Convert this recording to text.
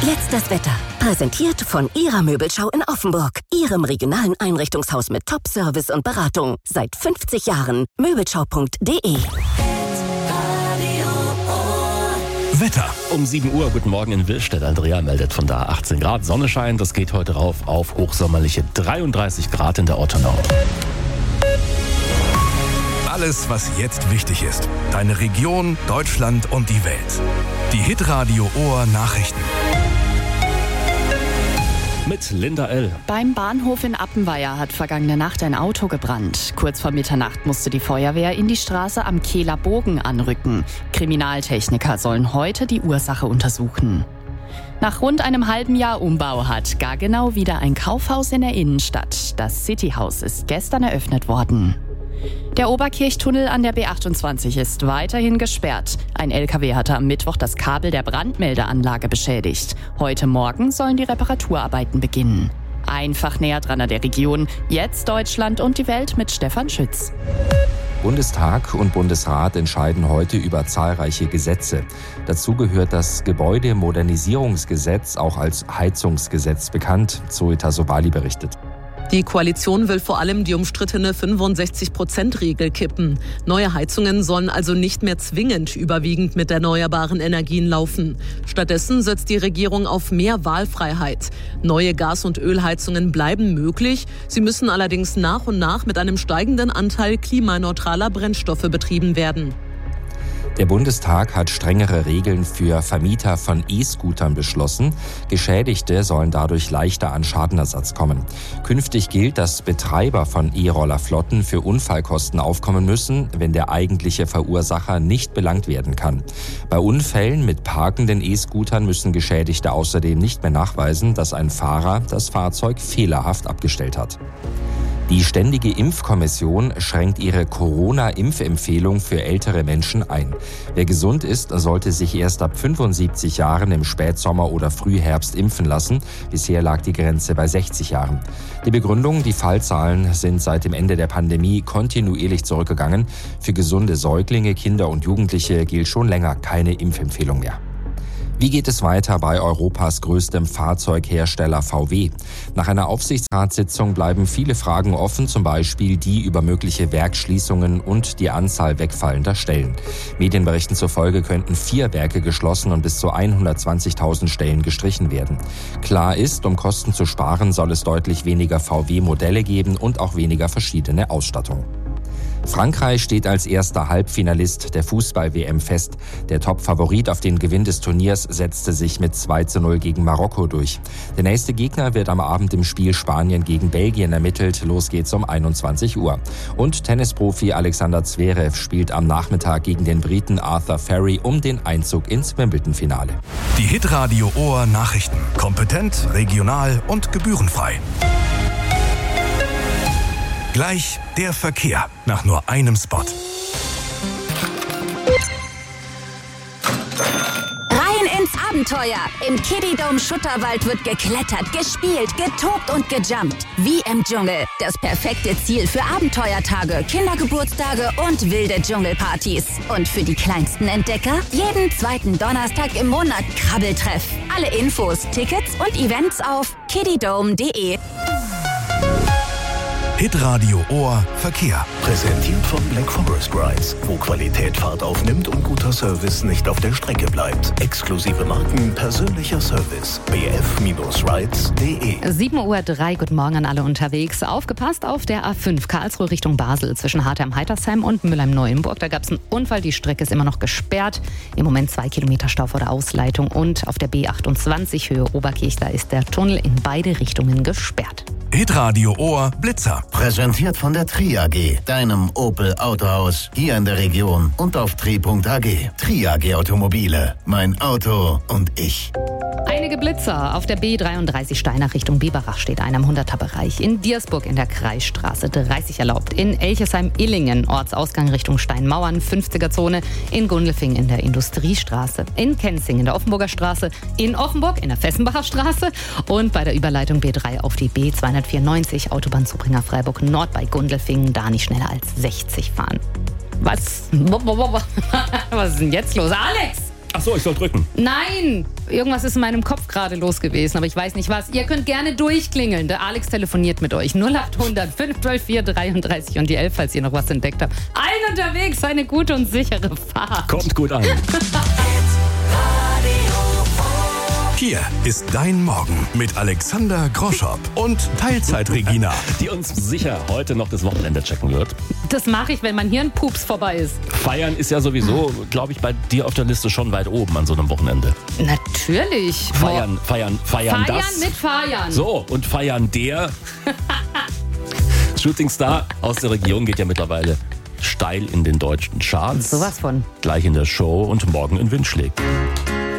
Jetzt das Wetter. Präsentiert von Ihrer Möbelschau in Offenburg. Ihrem regionalen Einrichtungshaus mit Top-Service und Beratung. Seit 50 Jahren. Möbelschau.de. Wetter. Um 7 Uhr, guten Morgen in Willstedt. Andrea meldet von da 18 Grad. Sonne scheint, das geht heute rauf auf hochsommerliche 33 Grad in der Ortenau. Alles, was jetzt wichtig ist. Deine Region, Deutschland und die Welt. Die Hitradio Ohr Nachrichten. Mit Linda L. Beim Bahnhof in Appenweier hat vergangene Nacht ein Auto gebrannt. Kurz vor Mitternacht musste die Feuerwehr in die Straße am Kehler Bogen anrücken. Kriminaltechniker sollen heute die Ursache untersuchen. Nach rund einem halben Jahr Umbau hat Gaggenau wieder ein Kaufhaus in der Innenstadt. Das Cityhaus ist gestern eröffnet worden. Der Oberkirchtunnel an der B28 ist weiterhin gesperrt. Ein LKW hatte am Mittwoch das Kabel der Brandmeldeanlage beschädigt. Heute Morgen sollen die Reparaturarbeiten beginnen. Einfach näher dran an der Region. Jetzt Deutschland und die Welt mit Stefan Schütz. Bundestag und Bundesrat entscheiden heute über zahlreiche Gesetze. Dazu gehört das Gebäudemodernisierungsgesetz, auch als Heizungsgesetz bekannt. Zoe Sobali berichtet. Die Koalition will vor allem die umstrittene 65%-Regel kippen. Neue Heizungen sollen also nicht mehr zwingend überwiegend mit erneuerbaren Energien laufen. Stattdessen setzt die Regierung auf mehr Wahlfreiheit. Neue Gas- und Ölheizungen bleiben möglich. Sie müssen allerdings nach und nach mit einem steigenden Anteil klimaneutraler Brennstoffe betrieben werden. Der Bundestag hat strengere Regeln für Vermieter von E-Scootern beschlossen. Geschädigte sollen dadurch leichter an Schadenersatz kommen. Künftig gilt, dass Betreiber von E-Rollerflotten für Unfallkosten aufkommen müssen, wenn der eigentliche Verursacher nicht belangt werden kann. Bei Unfällen mit parkenden E-Scootern müssen Geschädigte außerdem nicht mehr nachweisen, dass ein Fahrer das Fahrzeug fehlerhaft abgestellt hat. Die Ständige Impfkommission schränkt ihre Corona-Impfempfehlung für ältere Menschen ein. Wer gesund ist, sollte sich erst ab 75 Jahren im Spätsommer oder Frühherbst impfen lassen. Bisher lag die Grenze bei 60 Jahren. Die Begründung, die Fallzahlen sind seit dem Ende der Pandemie kontinuierlich zurückgegangen. Für gesunde Säuglinge, Kinder und Jugendliche gilt schon länger keine Impfempfehlung mehr. Wie geht es weiter bei Europas größtem Fahrzeughersteller VW? Nach einer Aufsichtsratssitzung bleiben viele Fragen offen, zum Beispiel die über mögliche Werksschließungen und die Anzahl wegfallender Stellen. Medienberichten zufolge könnten 4 Werke geschlossen und bis zu 120.000 Stellen gestrichen werden. Klar ist, um Kosten zu sparen, soll es deutlich weniger VW-Modelle geben und auch weniger verschiedene Ausstattung. Frankreich steht als erster Halbfinalist der Fußball-WM fest. Der Top-Favorit auf den Gewinn des Turniers setzte sich mit 2:0 gegen Marokko durch. Der nächste Gegner wird am Abend im Spiel Spanien gegen Belgien ermittelt. Los geht's um 21 Uhr. Und Tennisprofi Alexander Zverev spielt am Nachmittag gegen den Briten Arthur Ferry um den Einzug ins Wimbledon-Finale. Die Hitradio Ohr Nachrichten. Kompetent, regional und gebührenfrei. Gleich der Verkehr nach nur einem Spot. Rein ins Abenteuer. Im Kiddie-Dome Schutterwald wird geklettert, gespielt, getobt und gejumpt. Wie im Dschungel. Das perfekte Ziel für Abenteuertage, Kindergeburtstage und wilde Dschungelpartys. Und für die kleinsten Entdecker jeden zweiten Donnerstag im Monat Krabbeltreff. Alle Infos, Tickets und Events auf kiddiedome.de. Hitradio Ohr Verkehr. Präsentiert von Black Forest Rides, wo Qualität Fahrt aufnimmt und guter Service nicht auf der Strecke bleibt. Exklusive Marken, persönlicher Service. bf-rides.de. 7:03 Uhr, guten Morgen an alle unterwegs. Aufgepasst auf der A5 Karlsruhe Richtung Basel zwischen Hartheim-Heitersheim und Mülheim-Neuenburg. Da gab es einen Unfall, die Strecke ist immer noch gesperrt. Im Moment 2 Kilometer Stau vor der Ausleitung. Und auf der B28 Höhe Oberkirch, da ist der Tunnel in beide Richtungen gesperrt. Hitradio Ohr Blitzer. Präsentiert von der Tri AG, deinem Opel Autohaus hier in der Region und auf tri.ag. Tri AG Automobile, mein Auto und ich. Einige Blitzer. Auf der B33 Steinach Richtung Biberach steht einer im 100er-Bereich. In Diersburg in der Kreisstraße 30 erlaubt. In Elchesheim-Illingen, Ortsausgang Richtung Steinmauern, 50er-Zone. In Gundelfing in der Industriestraße. In Kenzing in der Offenburger Straße. In Offenburg in der Fessenbacher Straße. Und bei der Überleitung B3 auf die B294 Autobahnzubringer Freiburg Nord bei Gundelfing. Da nicht schneller als 60 fahren. Was? Was ist denn jetzt los? Alex! Ach so, ich soll drücken. Nein, irgendwas ist in meinem Kopf gerade los gewesen, aber ich weiß nicht was. Ihr könnt gerne durchklingeln. Der Alex telefoniert mit euch. 0800 512 433 und die 11, falls ihr noch was entdeckt habt. Allen unterwegs, eine gute und sichere Fahrt. Kommt gut an. Hier ist dein Morgen mit Alexander Groschopp und Teilzeit-Regina. Die uns sicher heute noch das Wochenende checken wird. Das mache ich, wenn mein Hirnpups vorbei ist. Feiern ist ja sowieso, glaube ich, bei dir auf der Liste schon weit oben an so einem Wochenende. Natürlich. Feiern Feiern das. mit Feiern. So, und feiern der Shootingstar aus der Region geht ja mittlerweile steil in den deutschen Charts. Sowas von. Gleich in der Show und morgen in Wind schlägt.